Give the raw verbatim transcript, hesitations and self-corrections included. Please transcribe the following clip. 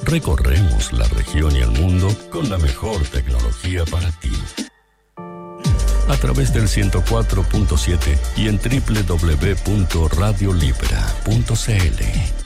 recorremos la región y el mundo con la mejor tecnología para ti. A través del ciento cuatro punto siete y en doble u doble u doble u punto radio libra punto c l.